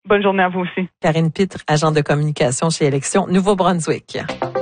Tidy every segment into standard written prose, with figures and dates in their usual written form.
Bonne journée à vous aussi. Karine Pitre, agente de communication chez Élections Nouveau-Brunswick.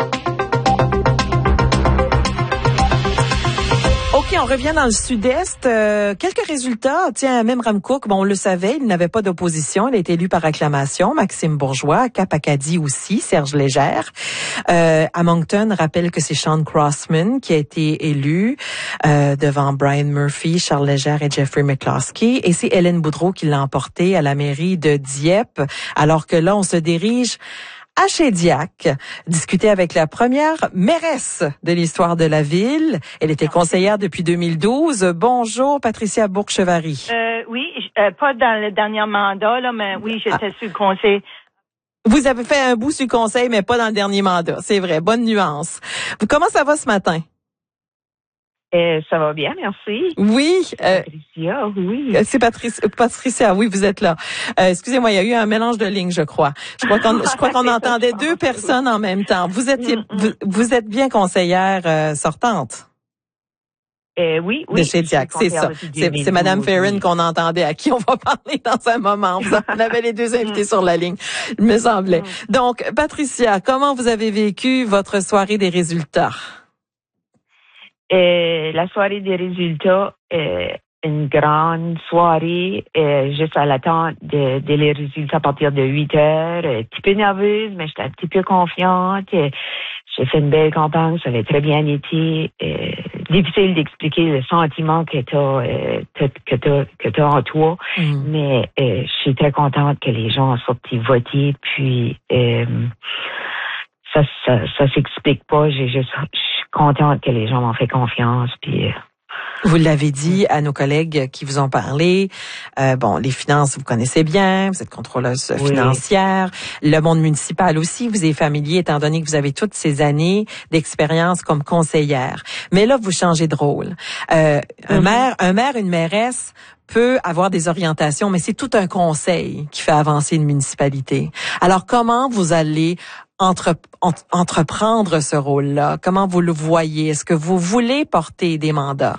OK, on revient dans le sud-est. Quelques résultats. Tiens, même Ramcook, on le savait, il n'avait pas d'opposition. Il a été élu par acclamation. Maxime Bourgeois, Cap-Acadie aussi, Serge Légère. À Moncton, rappelle que c'est Sean Crossman qui a été élu devant Brian Murphy, Charles Légère et Jeffrey McCloskey. Et c'est Hélène Boudreau qui l'a emporté à la mairie de Dieppe. Alors que là, on se dirige à Shediac, discuter avec la première mairesse de l'histoire de la ville. Elle était conseillère depuis 2012. Bonjour, Patricia Bourque-Chevary. Oui, pas dans le dernier mandat, là, mais oui, j'étais sur le conseil. Vous avez fait un bout sur le conseil, mais pas dans le dernier mandat. C'est vrai, bonne nuance. Comment ça va ce matin? Ça va bien, merci. Oui. Patricia, oui. C'est Patricia, oui, vous êtes là. Excusez-moi, il y a eu un mélange de lignes, je crois. Je crois qu'on entendait deux personnes en même temps. Vous êtes bien conseillère sortante. Oui. De Shediac, c'est ça. C'est Madame Ferrin qu'on entendait, à qui on va parler dans un moment. On avait les deux invités sur la ligne, il me semblait. Donc, Patricia, comment vous avez vécu votre soirée des résultats? La soirée des résultats, une grande soirée, juste à l'attente de les résultats à partir de 8 heures. Un petit peu nerveuse, mais j'étais un petit peu confiante. J'ai fait une belle campagne, ça avait très bien été. Difficile d'expliquer le sentiment que t'as en toi, mais je suis très contente que les gens ont sorti voter. Puis ça s'explique pas. Je suis contente que les gens m'ont fait confiance. Puis vous l'avez dit à nos collègues qui vous ont parlé. Les finances, vous connaissez bien. Vous êtes contrôleuse financière. Le monde municipal aussi, vous êtes familier, étant donné que vous avez toutes ces années d'expérience comme conseillère. Mais là, vous changez de rôle. Un maire, une mairesse peut avoir des orientations, mais c'est tout un conseil qui fait avancer une municipalité. Alors, comment vous allez entreprendre ce rôle-là? Comment vous le voyez? Est-ce que vous voulez porter des mandats?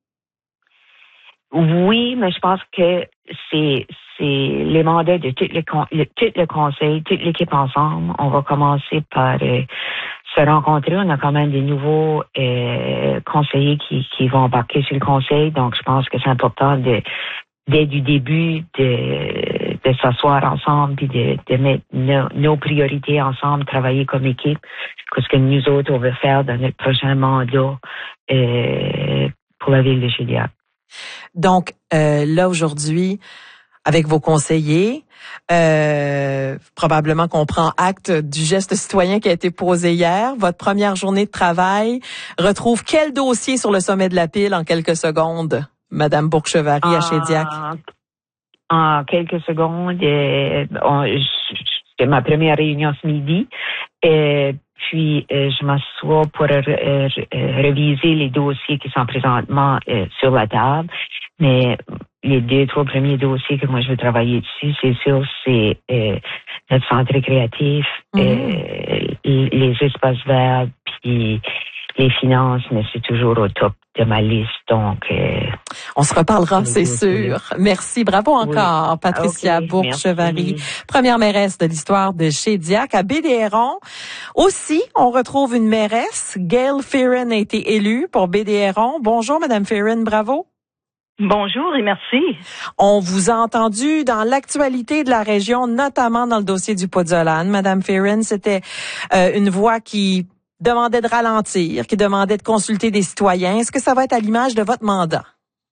Oui, mais je pense que c'est les mandats de tout le conseil, toute l'équipe ensemble. On va commencer par se rencontrer. On a quand même des nouveaux conseillers qui vont embarquer sur le conseil. Donc, je pense que c'est important dès du début de s'asseoir ensemble puis de mettre nos priorités ensemble, travailler comme équipe. Ce que nous autres, on veut faire dans notre prochain mandat pour la ville de Shediac. Donc, là, aujourd'hui, avec vos conseillers, probablement qu'on prend acte du geste citoyen qui a été posé hier. Votre première journée de travail retrouve quel dossier sur le sommet de la pile en quelques secondes, Madame Bourque-Chevary à Shediac? En quelques secondes, c'était ma première réunion ce midi. Puis, je m'assois pour réviser les dossiers qui sont présentement sur la table. Mais les 2-3 premiers dossiers que moi je veux travailler dessus, c'est sûr, c'est notre centre créatif, les espaces verts, puis les finances, mais c'est toujours au top de ma liste. Donc, on se reparlera, c'est sûr. Merci. Bravo encore, Patricia Bourque-Chevary, première mairesse de l'histoire de Shediac. À Baie-des-Hérons aussi, on retrouve une mairesse. Gail Fearon a été élue pour Baie-des-Hérons. Bonjour, Madame Fearon. Bravo. Bonjour et merci. On vous a entendu dans l'actualité de la région, notamment dans le dossier du Podzolan. Madame Fearon, c'était une voix qui demandait de ralentir, qui demandait de consulter des citoyens. Est-ce que ça va être à l'image de votre mandat?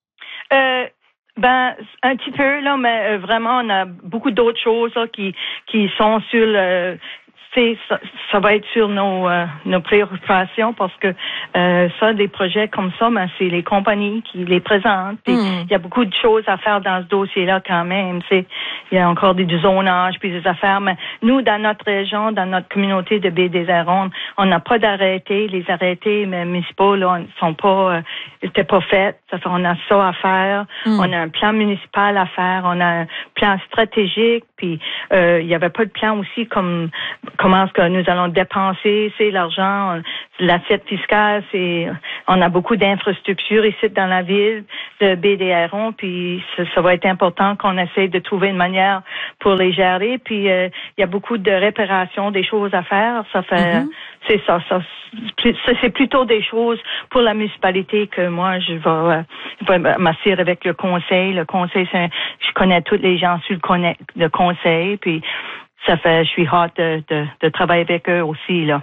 Un petit peu, là, mais vraiment, on a beaucoup d'autres choses là, qui sont sur le... Ça va être sur nos préoccupations parce que des projets comme ça, c'est les compagnies qui les présentent. Il y a beaucoup de choses à faire dans ce dossier-là quand même. Il y a encore du zonage puis des affaires. Mais nous, dans notre région, dans notre communauté de Baie-des-Hérons, on n'a pas d'arrêtés. Les arrêtés municipaux là, étaient pas faits. Ça fait, on a ça à faire. On a un plan municipal à faire. On a un plan stratégique. puis il y avait pas de plan aussi comme comment est-ce que nous allons dépenser l'argent, l'assiette fiscale, on a beaucoup d'infrastructures ici dans la ville de BDRon, puis ça va être important qu'on essaie de trouver une manière pour les gérer, puis il y a beaucoup de réparations, des choses à faire, ça fait c'est ça c'est plutôt des choses pour la municipalité que moi je vais m'assurer avec le conseil. Le conseil, je connais tous les gens sur le conseil, puis je suis hâte de travailler avec eux aussi là.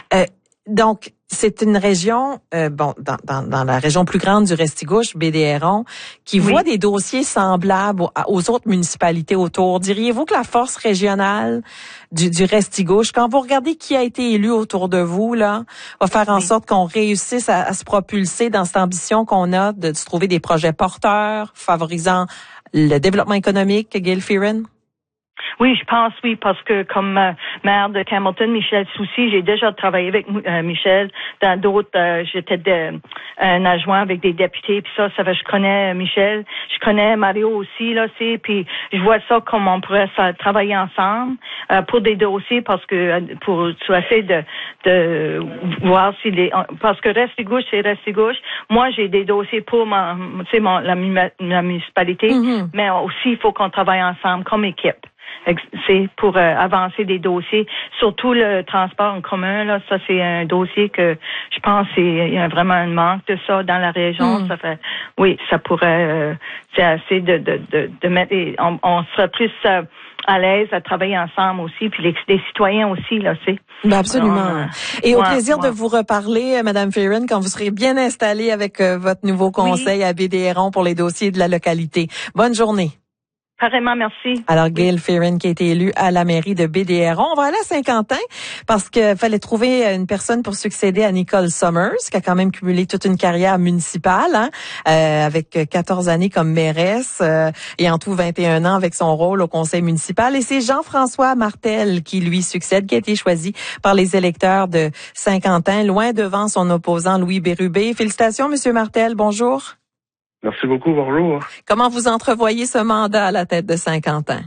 Donc, c'est une région, dans la région plus grande du Restigouche, BDRon, qui voit des dossiers semblables aux autres municipalités autour. Diriez-vous que la force régionale du Restigouche, quand vous regardez qui a été élu autour de vous, là, va faire en sorte qu'on réussisse à se propulser dans cette ambition qu'on a de se trouver des projets porteurs, favorisant le développement économique, Gail Fearon? Oui, je pense oui, parce que comme maire de Campbellton, Michel Soucy, j'ai déjà travaillé avec Michel dans d'autres. J'étais un adjoint avec des députés, puis ça, je connais Michel, je connais Mario aussi là, puis je vois ça comme on pourrait travailler ensemble pour des dossiers, parce que pour essayer de voir si parce que Restigouche, c'est Restigouche. Moi, j'ai des dossiers pour la municipalité, mais aussi il faut qu'on travaille ensemble comme équipe. C'est pour avancer des dossiers, surtout le transport en commun là. Ça c'est un dossier que je pense il y a vraiment un manque de ça dans la région. Ça pourrait c'est assez de mettre. On serait plus à l'aise à travailler ensemble aussi, puis les citoyens aussi là, c'est. Absolument. Et au plaisir de vous reparler, Madame Fearon, quand vous serez bien installée avec votre nouveau conseil à BDRon pour les dossiers de la localité. Bonne journée. Carrément, merci. Alors, Gail Fearon qui a été élue à la mairie de BDRon. On va aller à Saint-Quentin parce qu'il fallait trouver une personne pour succéder à Nicole Summers, qui a quand même cumulé toute une carrière municipale, avec 14 années comme mairesse et en tout 21 ans avec son rôle au conseil municipal. Et c'est Jean-François Martel qui lui succède, qui a été choisi par les électeurs de Saint-Quentin, loin devant son opposant Louis Bérubé. Félicitations, Monsieur Martel. Bonjour. Merci beaucoup, bonjour. Comment vous entrevoyez ce mandat à la tête de Saint-Quentin?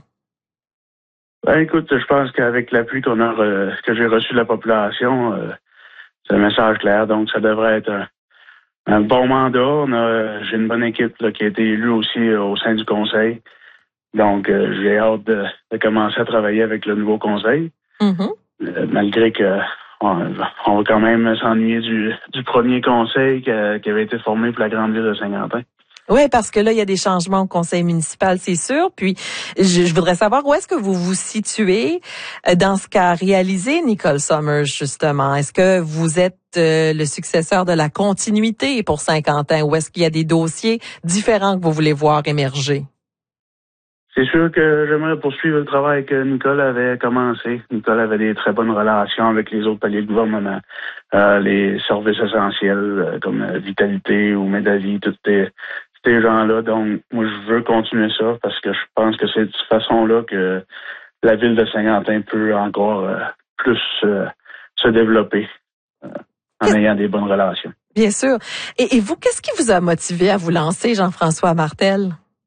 Écoute, je pense qu'avec l'appui que j'ai reçu de la population, c'est un message clair, donc ça devrait être un bon mandat. J'ai une bonne équipe là, qui a été élue aussi au sein du conseil, donc j'ai hâte de commencer à travailler avec le nouveau conseil, malgré que on va quand même s'ennuyer du premier conseil qui avait été formé pour la grande ville de Saint-Quentin. Oui, parce que là, il y a des changements au conseil municipal, c'est sûr. Puis, je voudrais savoir où est-ce que vous vous situez dans ce qu'a réalisé Nicole Summers, justement. Est-ce que vous êtes le successeur de la continuité pour Saint-Quentin ou est-ce qu'il y a des dossiers différents que vous voulez voir émerger? C'est sûr que j'aimerais poursuivre le travail que Nicole avait commencé. Nicole avait des très bonnes relations avec les autres paliers de gouvernement, les services essentiels comme Vitalité ou Médavie, tous ces gens-là. Donc, moi, je veux continuer ça parce que je pense que c'est de cette façon-là que la ville de Saint-Quentin peut encore plus se développer en ayant des bonnes relations. Bien sûr. Et vous, qu'est-ce qui vous a motivé à vous lancer, Jean-François Martel?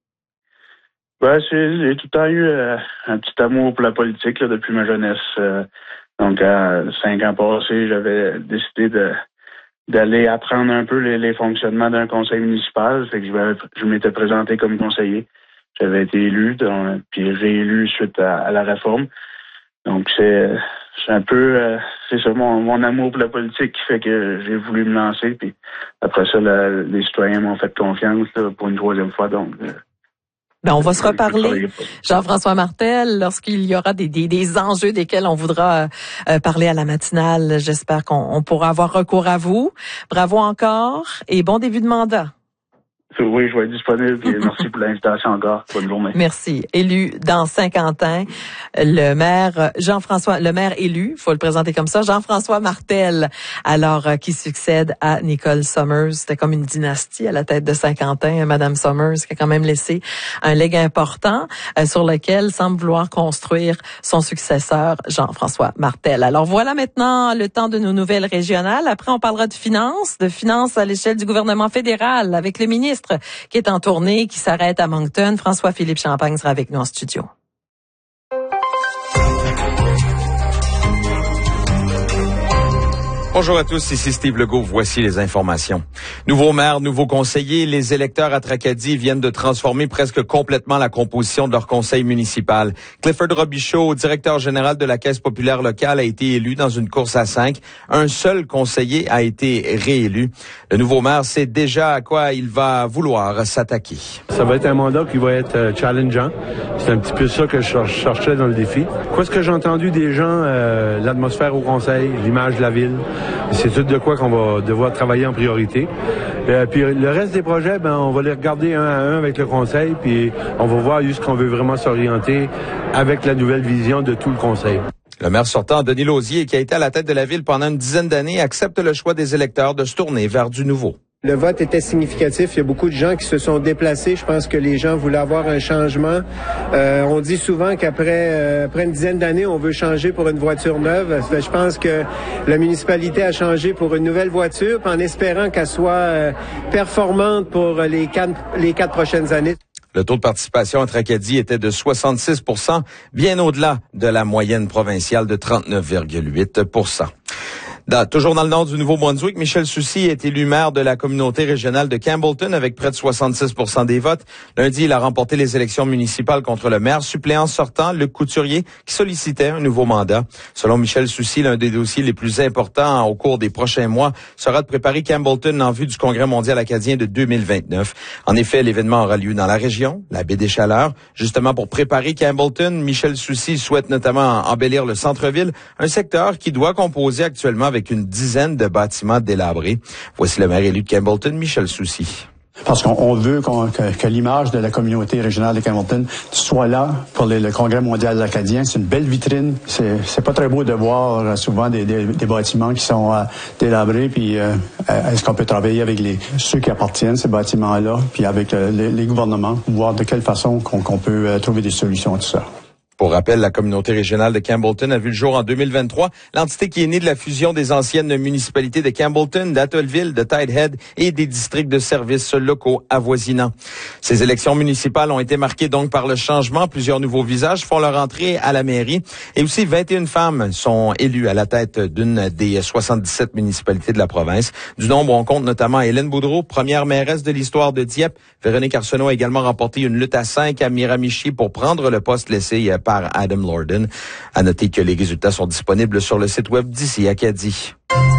J'ai tout le temps eu un petit amour pour la politique là, depuis ma jeunesse. Donc, à 5 ans passés, j'avais décidé d'aller apprendre un peu les fonctionnements d'un conseil municipal. Fait que je m'étais présenté comme conseiller. J'avais été élu, puis réélu suite à la réforme. Donc, c'est un peu, c'est ça, mon amour pour la politique qui fait que j'ai voulu me lancer. Puis après ça, les citoyens m'ont fait confiance là, pour une 3e fois. Donc, on va se reparler, Jean-François Martel, lorsqu'il y aura des enjeux desquels on voudra parler à la matinale. J'espère qu'on pourra avoir recours à vous. Bravo encore et bon début de mandat. Oui, je vais être disponible et merci pour l'invitation encore. Bonne journée. Merci. Élu dans Saint-Quentin, le maire élu, faut le présenter comme ça, Jean-François Martel, alors qui succède à Nicole Summers. C'était comme une dynastie à la tête de Saint-Quentin, Madame Summers, qui a quand même laissé un legs important sur lequel semble vouloir construire son successeur, Jean-François Martel. Alors voilà maintenant le temps de nos nouvelles régionales. Après, on parlera de finances à l'échelle du gouvernement fédéral avec le ministre qui est en tournée, qui s'arrête à Moncton. François-Philippe Champagne sera avec nous en studio. Bonjour à tous, ici Steve Legault. Voici les informations. Nouveau maire, nouveau conseiller, les électeurs à Tracadie viennent de transformer presque complètement la composition de leur conseil municipal. Clifford Robichaud, directeur général de la Caisse populaire locale, a été élu dans une course à 5. Un seul conseiller a été réélu. Le nouveau maire sait déjà à quoi il va vouloir s'attaquer. Ça va être un mandat qui va être challengeant. C'est un petit peu ça que je cherchais dans le défi. Quoi ce que j'ai entendu des gens, l'atmosphère au conseil, l'image de la ville, c'est tout de quoi qu'on va devoir travailler en priorité. Puis le reste des projets, on va les regarder un à un avec le conseil, puis on va voir jusqu'on veut vraiment s'orienter avec la nouvelle vision de tout le conseil. Le maire sortant, Denis Lausier, qui a été à la tête de la ville pendant une dizaine d'années, accepte le choix des électeurs de se tourner vers du nouveau. Le vote était significatif. Il y a beaucoup de gens qui se sont déplacés. Je pense que les gens voulaient avoir un changement. On dit souvent qu'après une dizaine d'années, on veut changer pour une voiture neuve. Je pense que la municipalité a changé pour une nouvelle voiture, en espérant qu'elle soit performante pour les quatre prochaines années. Le taux de participation à Tracadie était de 66 %, bien au-delà de la moyenne provinciale de 39,8 %. Toujours dans le nord du Nouveau-Brunswick, Michel Soucy est élu maire de la communauté régionale de Campbellton avec près de 66 % des votes. Lundi, il a remporté les élections municipales contre le maire suppléant sortant, Luc Couturier, qui sollicitait un nouveau mandat. Selon Michel Soucy, l'un des dossiers les plus importants au cours des prochains mois sera de préparer Campbellton en vue du Congrès mondial acadien de 2029. En effet, l'événement aura lieu dans la région, la baie des Chaleurs. Justement, pour préparer Campbellton, Michel Soucy souhaite notamment embellir le centre-ville, un secteur qui doit composer actuellement avec une dizaine de bâtiments délabrés. Voici le maire élu de Campbellton, Michel Soucy. Parce qu'on veut que l'image de la communauté régionale de Campbellton soit là pour le Congrès mondial acadien. C'est une belle vitrine. C'est pas très beau de voir souvent des bâtiments qui sont délabrés. Puis est-ce qu'on peut travailler avec ceux qui appartiennent ces bâtiments-là, puis avec les gouvernements, voir de quelle façon qu'on peut trouver des solutions à tout ça. Pour rappel, la communauté régionale de Campbellton a vu le jour en 2023, l'entité qui est née de la fusion des anciennes municipalités de Campbellton, d'Atholville, de Tidehead et des districts de services locaux avoisinants. Ces élections municipales ont été marquées donc par le changement. Plusieurs nouveaux visages font leur entrée à la mairie et aussi 21 femmes sont élues à la tête d'une des 77 municipalités de la province. Du nombre, on compte notamment Hélène Boudreau, première mairesse de l'histoire de Dieppe. Véronique Arsenault a également remporté une lutte à 5 à Miramichi pour prendre le poste laissé par Adam Lorden. À noter que les résultats sont disponibles sur le site web d'ici Acadie.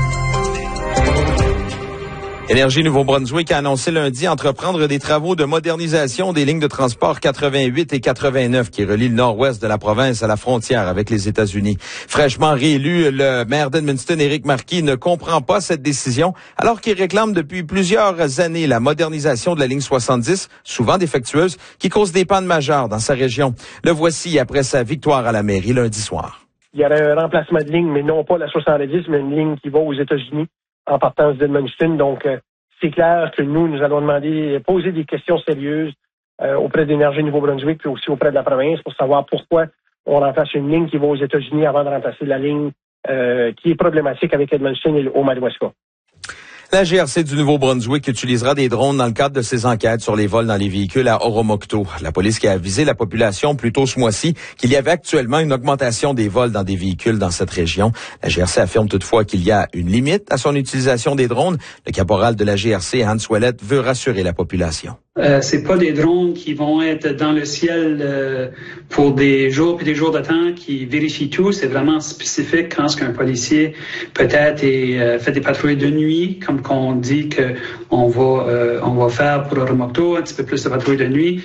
Énergie Nouveau-Brunswick a annoncé lundi entreprendre des travaux de modernisation des lignes de transport 88 et 89 qui relient le nord-ouest de la province à la frontière avec les États-Unis. Fraîchement réélu, le maire d'Edmundston, Éric Marquis, ne comprend pas cette décision alors qu'il réclame depuis plusieurs années la modernisation de la ligne 70, souvent défectueuse, qui cause des pannes majeures dans sa région. Le voici après sa victoire à la mairie lundi soir. Il y aurait un remplacement de ligne, mais non pas la 70, mais une ligne qui va aux États-Unis en partance d'Edmundston. Donc, c'est clair que nous allons poser des questions sérieuses auprès d'Énergie Nouveau-Brunswick puis aussi auprès de la province pour savoir pourquoi on remplace une ligne qui va aux États-Unis avant de remplacer la ligne qui est problématique avec Edmundston et au Madawaska. La GRC du Nouveau-Brunswick utilisera des drones dans le cadre de ses enquêtes sur les vols dans les véhicules à Oromocto. La police qui a avisé la population plus tôt ce mois-ci qu'il y avait actuellement une augmentation des vols dans des véhicules dans cette région. La GRC affirme toutefois qu'il y a une limite à son utilisation des drones. Le caporal de la GRC, Hans Ouellette, veut rassurer la population. C'est pas des drones qui vont être dans le ciel pour des jours et des jours de temps qui vérifient tout. C'est vraiment spécifique quand qu'un policier peut-être fait des patrouilles de nuit, comme qu'on dit que on va faire pour le Oromocto, un petit peu plus de patrouilles de nuit.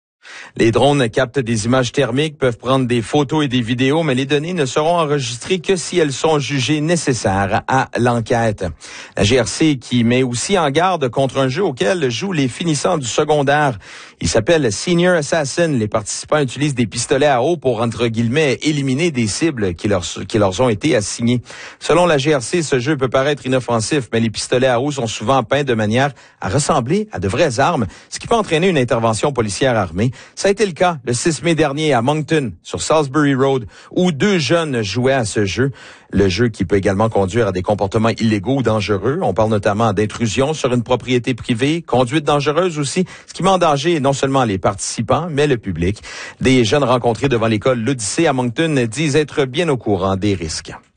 Les drones captent des images thermiques, peuvent prendre des photos et des vidéos, mais les données ne seront enregistrées que si elles sont jugées nécessaires à l'enquête. La GRC qui met aussi en garde contre un jeu auquel jouent les finissants du secondaire. Il s'appelle Senior Assassin. Les participants utilisent des pistolets à eau pour, entre guillemets, éliminer des cibles qui leur ont été assignées. Selon la GRC, ce jeu peut paraître inoffensif, mais les pistolets à eau sont souvent peints de manière à ressembler à de vraies armes, ce qui peut entraîner une intervention policière armée. Ça a été le cas le 6 mai dernier à Moncton, sur Salisbury Road, où 2 jeunes jouaient à ce jeu. Le jeu qui peut également conduire à des comportements illégaux ou dangereux. On parle notamment d'intrusion sur une propriété privée, conduite dangereuse aussi, ce qui met en danger non seulement les participants, mais le public. Des jeunes rencontrés devant l'école L'Odyssée à Moncton disent être bien au courant des risques.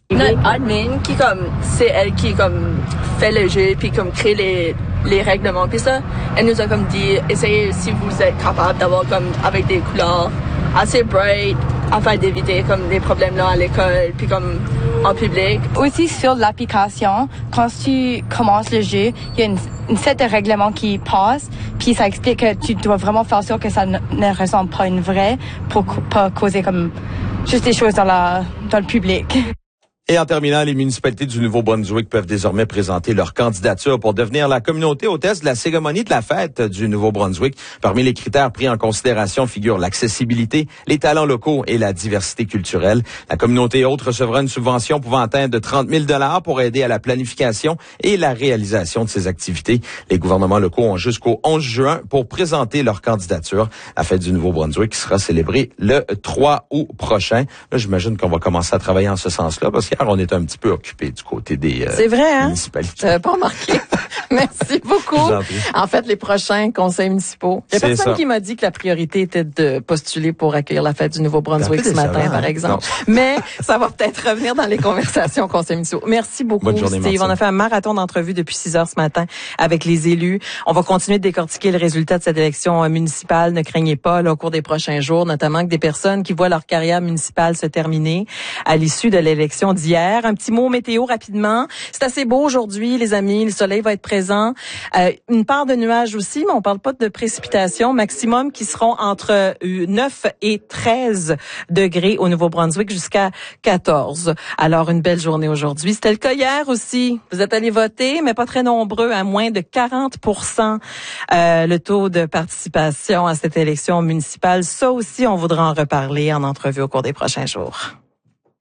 Notre admin c'est elle qui fait le jeu puis crée les règlements puis ça. Elle nous a dit essayez si vous êtes capable d'avoir avec des couleurs assez bright afin d'éviter des problèmes là à l'école puis en public. Aussi sur l'application, quand tu commences le jeu, il y a une set de règlements qui passe, puis ça explique que tu dois vraiment faire sûr que ça ne ressemble pas à une vraie pour pas causer juste des choses dans le public. Et en terminant, les municipalités du Nouveau-Brunswick peuvent désormais présenter leur candidature pour devenir la communauté hôtesse de la cérémonie de la fête du Nouveau-Brunswick. Parmi les critères pris en considération figurent l'accessibilité, les talents locaux et la diversité culturelle. La communauté hôte recevra une subvention pouvant atteindre de 30 000 $ pour aider à la planification et la réalisation de ces activités. Les gouvernements locaux ont jusqu'au 11 juin pour présenter leur candidature. La fête du Nouveau-Brunswick sera célébrée le 3 août prochain. Là, j'imagine qu'on va commencer à travailler en ce sens-là parce que on est un petit peu occupé du côté des c'est vrai, hein? municipalités. J'avais pas remarqué. Merci beaucoup. En fait, les prochains conseils municipaux. Il y a personne qui m'a dit que la priorité était de postuler pour accueillir la fête du Nouveau-Brunswick ce matin, par exemple. Non. Mais ça va peut-être revenir dans les conversations aux conseils municipaux. Merci beaucoup, bonne journée, Steve. On a fait un marathon d'entrevues depuis 6 heures ce matin avec les élus. On va continuer de décortiquer le résultat de cette élection municipale. Ne craignez pas, là, au cours des prochains jours, notamment que des personnes qui voient leur carrière municipale se terminer à l'issue de l'élection d'hier. Un petit mot météo rapidement. C'est assez beau aujourd'hui, les amis. Le soleil va être présent. Une part de nuages aussi, mais on parle pas de précipitations. Maximum qui seront entre 9 et 13 degrés au Nouveau-Brunswick jusqu'à 14. Alors, une belle journée aujourd'hui. C'était le cas hier aussi. Vous êtes allés voter, mais pas très nombreux, à moins de 40% le taux de participation à cette élection municipale. Ça aussi, on voudra en reparler en entrevue au cours des prochains jours.